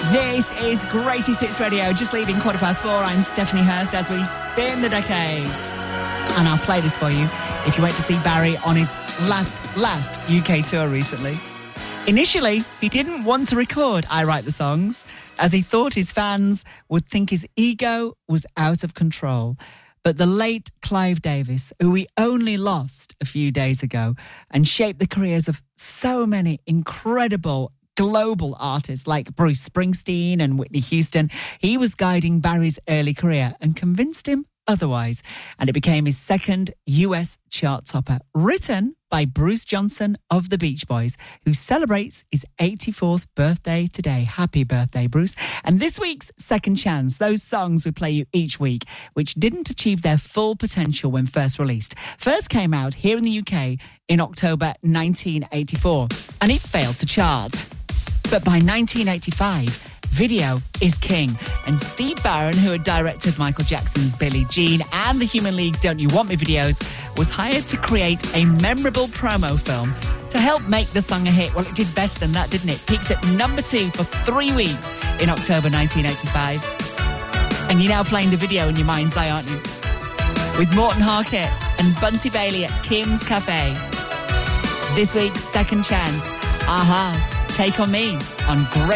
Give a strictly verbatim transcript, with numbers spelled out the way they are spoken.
This is Greatest Hits Radio, just leaving quarter past four. I'm Stephanie Hurst as we spin the decades. And I'll play this for you if you went to see Barry on his last, last U K tour recently. Initially, he didn't want to record I Write the Songs, as he thought his fans would think his ego was out of control. But the late Clive Davis, who we only lost a few days ago and shaped the careers of so many incredible global artists like Bruce Springsteen and Whitney Houston, he was guiding Barry's early career and convinced him otherwise. And it became his second U S chart topper, written by Bruce Johnson of the Beach Boys, who celebrates his eighty-fourth birthday today. Happy birthday, Bruce. And this week's Second Chance, those songs we play you each week, which didn't achieve their full potential when first released, first came out here in the U K in October nineteen eighty-four, and it failed to chart. But by nineteen eighty-five, video is king. And Steve Barron, who had directed Michael Jackson's Billie Jean and the Human League's Don't You Want Me videos, was hired to create a memorable promo film to help make the song a hit. Well, it did better than that, didn't it? Peaked at number two for three weeks in October nineteen eighty-five. And you're now playing the video in your mind's eye, aren't you? With Morton Harkett and Bunty Bailey at Kim's Cafe. This week's Second Chance, Aha's Take On Me on Great